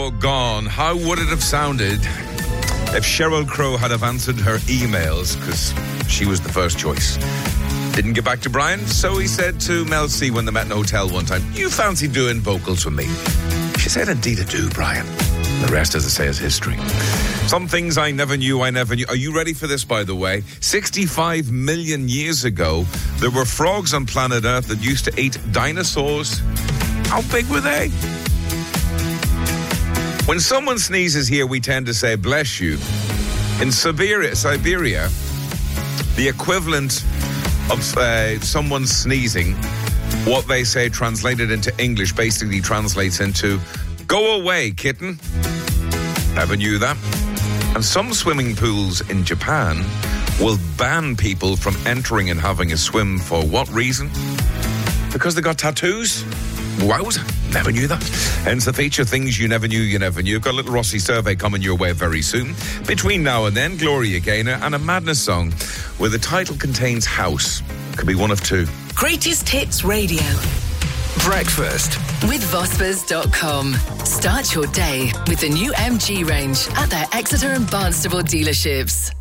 gone. How would it have sounded if Sheryl Crow had have answered her emails, because she was the first choice? Didn't get back to Brian, so he said to Mel C when they met in a hotel one time, "You fancy doing vocals for me?" She said, "Indeed I do, Brian." The rest, as I say, is history. Some things I never knew. Are you ready for this, by the way? 65 million years ago, there were frogs on planet Earth that used to eat dinosaurs. How big were they? When someone sneezes here, we tend to say, "Bless you." In Siberia, the equivalent of someone sneezing, what they say translated into English basically translates into, "Go away, kitten." Never knew that. And some swimming pools in Japan will ban people from entering and having a swim for what reason? Because they got tattoos? Wowza, never knew that. Hence the feature, things you never knew. Got a little Rossi survey coming your way very soon. Between now and then, Gloria Gaynor and a Madness song where the title contains house. Could be one of two. Greatest Hits Radio. Breakfast with Vospers.com. Start your day with the new MG range at their Exeter and Barnstable dealerships.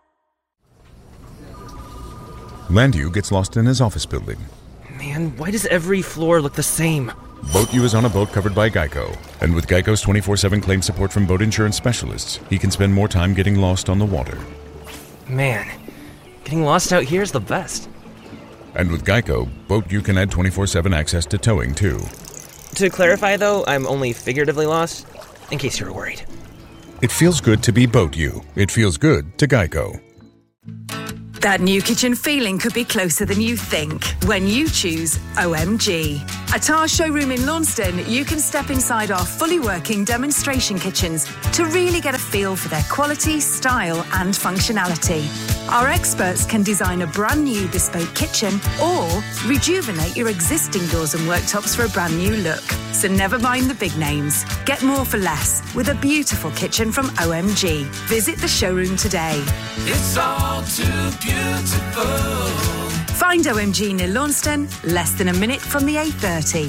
Landew gets lost in his office building. Man, why does every floor look the same? BoatU is on a boat covered by Geico. And with Geico's 24/7 claim support from boat insurance specialists, he can spend more time getting lost on the water. Man, getting lost out here is the best. And with Geico, BoatU can add 24/7 access to towing, too. To clarify, though, I'm only figuratively lost, in case you were worried. It feels good to be BoatU. It feels good to Geico. That new kitchen feeling could be closer than you think when you choose OMG. At our showroom in Launceston, you can step inside our fully working demonstration kitchens to really get a feel for their quality, style and functionality. Our experts can design a brand new bespoke kitchen or rejuvenate your existing doors and worktops for a brand new look. So never mind the big names. Get more for less with a beautiful kitchen from OMG. Visit the showroom today. It's all too beautiful. Find OMG near Launceston, less than a minute from the A30.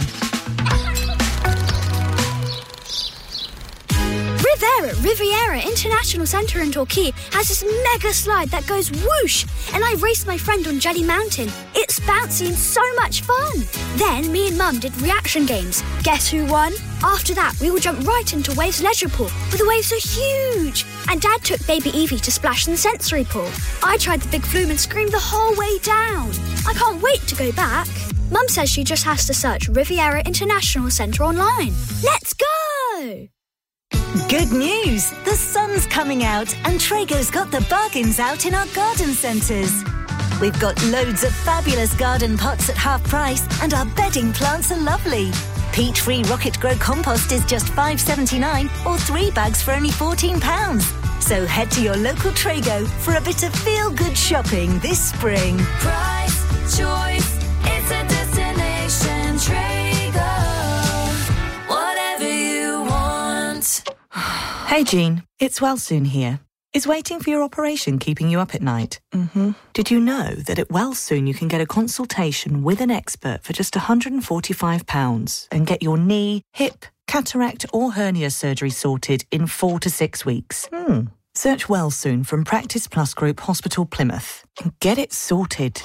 Riviera International Centre in Torquay has this mega slide that goes whoosh, and I raced my friend on Jelly Mountain. It's bouncy and so much fun. Then me and Mum did reaction games. Guess who won? After that, we all jumped right into Waves Leisure Pool, where the waves are huge. And Dad took baby Evie to splash in the sensory pool. I tried the big flume and screamed the whole way down. I can't wait to go back. Mum says she just has to search Riviera International Centre online. Let's go! Good news! The sun's coming out and Traeger's got the bargains out in our garden centres. We've got loads of fabulous garden pots at half price and our bedding plants are lovely. Peat-free Rocket Grow compost is just $5.79 or 3 bags for only £14. So head to your local Traego for a bit of feel-good shopping this spring. Price, choice, it's a destination. Traego, whatever you want. Hey Jean, it's Wellsoon here. Is waiting for your operation keeping you up at night? Mm-hmm. Did you know that at Wellsoon you can get a consultation with an expert for just £145 and get your knee, hip, cataract or hernia surgery sorted in 4 to 6 weeks? Search Wellsoon from Practice Plus Group Hospital Plymouth and get it sorted.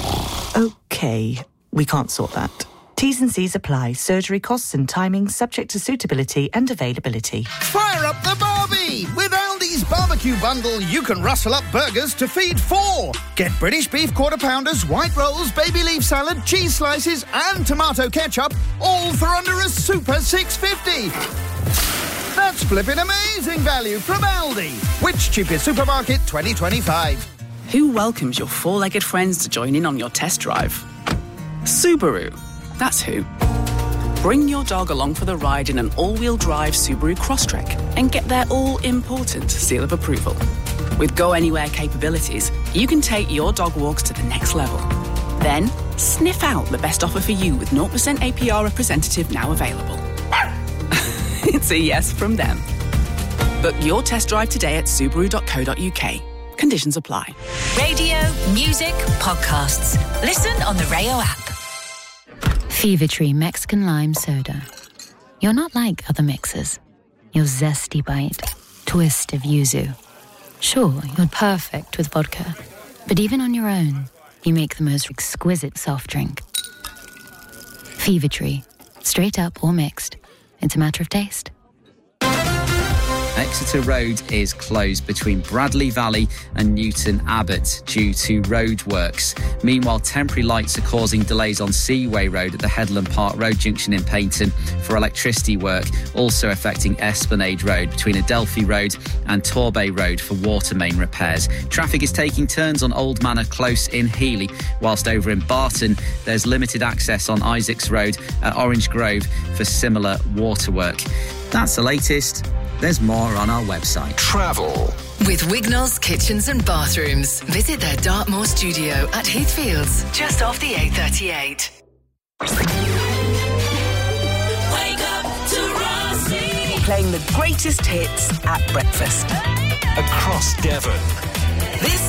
Okay, we can't sort that. T's and C's apply. Surgery costs and timing subject to suitability and availability. Fire up the Barbie! With Aldi's barbecue bundle, you can rustle up burgers to feed 4. Get British beef quarter pounders, white rolls, baby leaf salad, cheese slices and tomato ketchup, all for under a super $6.50. That's flipping amazing value from Aldi. Which cheapest supermarket 2025? Who welcomes your four-legged friends to join in on your test drive? Subaru. That's who. Bring your dog along for the ride in an all-wheel drive Subaru Crosstrek and get their all-important seal of approval. With Go Anywhere capabilities, you can take your dog walks to the next level. Then, sniff out the best offer for you with 0% APR representative now available. It's a yes from them. Book your test drive today at subaru.co.uk. Conditions apply. Radio, music, podcasts. Listen on the Rayo app. Fever Tree Mexican Lime Soda. You're not like other mixers. your zesty bite, twist of yuzu. Sure, you're perfect with vodka, but even on your own, you make the most exquisite soft drink. Fever Tree. Straight up or mixed. It's a matter of taste. Exeter Road is closed between Bradley Valley and Newton Abbot due to road works. Meanwhile, temporary lights are causing delays on Seaway Road at the Headland Park Road junction in Paignton for electricity work, also affecting Esplanade Road between Adelphi Road and Torbay Road for water main repairs. Traffic is taking turns on Old Manor Close in Healy, whilst over in Barton there's limited access on Isaacs Road at Orange Grove for similar water work. That's the latest. There's more on our website. Travel. With Wignall's Kitchens and Bathrooms. Visit their Dartmoor studio at Heathfields, just off the A38. Wake up to Rossi. Playing the greatest hits at breakfast. Across Devon. This